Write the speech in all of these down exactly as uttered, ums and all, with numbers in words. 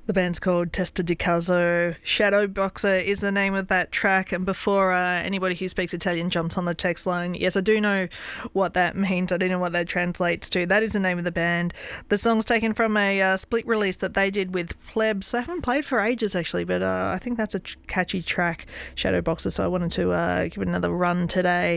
The band's called Testa di Caso. Shadow Boxer is the name of that track. And before uh, anybody who speaks Italian jumps on the text line, yes, I do know what that means. I do know what that translates to. That is the name of the band. The song's taken from a uh, split release that they did with Plebs. They haven't played for ages, actually, but uh, I think that's a tr- catchy track, Shadow Boxer, so I wanted to uh, give it another run today.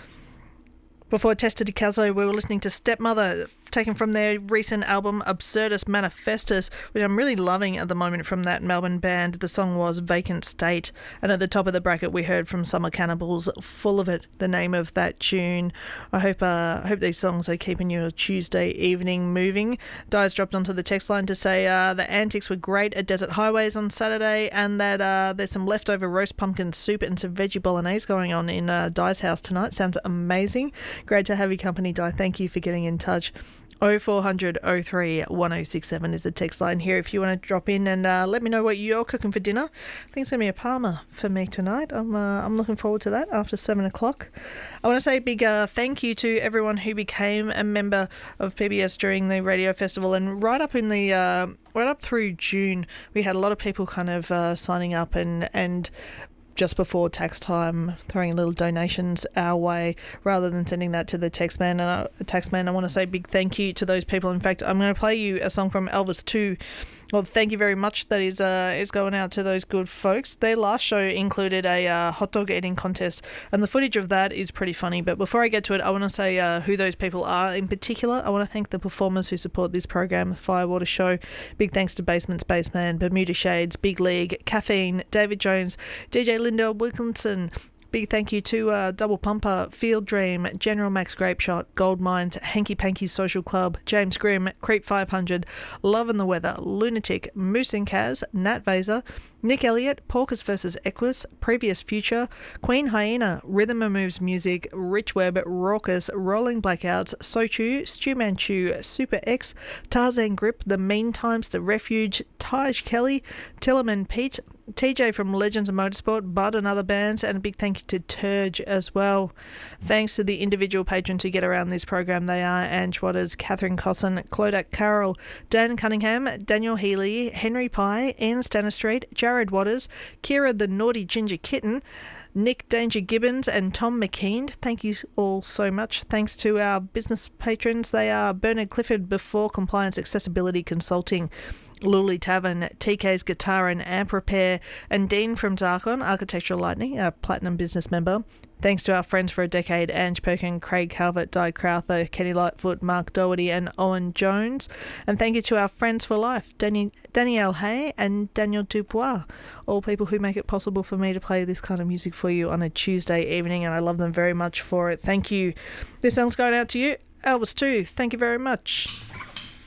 Before Testa di Caso, we were listening to Stepmother, taken from their recent album Absurdus Manifestus, which I'm really loving at the moment from that Melbourne band. The song was Vacant State, and at the top of the bracket we heard from Summer Cannibals, Full of It, the name of that tune. I hope uh, I hope these songs are keeping your Tuesday evening moving. Di's dropped onto the text line to say uh, the antics were great at Desert Highways on Saturday, and that uh, there's some leftover roast pumpkin soup and some veggie bolognese going on in uh, Di's house tonight. Sounds amazing. Great to have your company, Di. Thank you for getting in touch. oh four hundred oh three one oh six seven is the text line here if you want to drop in and uh, let me know what you're cooking for dinner. I think it's going to be a Parma for me tonight. I'm uh, I'm looking forward to that after seven o'clock. I want to say a big uh, thank you to everyone who became a member of P B S during the radio festival, and right up in the uh, right up through June we had a lot of people kind of uh, signing up and and just before tax time, throwing little donations our way rather than sending that to the tax man. And uh, tax man, I want to say a big thank you to those people. In fact, I'm going to play you a song from Elvis two. Well, thank you very much. That is uh, is going out to those good folks. Their last show included a uh, hot dog eating contest, and the footage of that is pretty funny. But before I get to it, I want to say uh, who those people are in particular. I want to thank the performers who support this program, the Firewater Show. Big thanks to Basement Spaceman, Bermuda Shades, Big League, Caffeine, David Jones, D J Linda Wilkinson. Big thank you to uh, Double Pumper, Field Dream, General Max Grapeshot, Gold Mines, Hanky Panky Social Club, James Grimm, Creep five hundred, Love and the Weather, Lunatic, Moose and Kaz, Nat Vaser, Nick Elliott, Porkers versus Equus, Previous Future, Queen Hyena, Rhythm and Moves Music, Rich Webb, Raucous, Rolling Blackouts, Sochu, Stu Manchu, Super X, Tarzan Grip, The Mean Times, The Refuge, Taj Kelly, Tillerman Pete, T J from Legends of Motorsport, Bud and other bands, and a big thank you to Turge as well. Thanks to the individual patrons who get around this program. They are Ange Waters, Catherine Cosson, Clodak Carroll, Dan Cunningham, Daniel Healy, Henry Pye, Ian Stanistreet, Jared Waters, Kira the Naughty Ginger Kitten, Nick Danger Gibbons and Tom McKean. Thank you all so much. Thanks to our business patrons. They are Bernard Clifford, Before Compliance Accessibility Consulting, Luli Tavern, T K's Guitar and Amp Repair, and Dean from Zarkon, Architectural Lightning, our Platinum Business member. Thanks to our friends for a decade, Ange Perkin, Craig Calvert, Di Crowther, Kenny Lightfoot, Mark Doherty and Owen Jones. And thank you to our friends for life, Danny, Danielle Hay and Daniel Dubois, all people who make it possible for me to play this kind of music for you on a Tuesday evening, and I love them very much for it. Thank you. This song's going out to you, Elvis two. Thank you very much.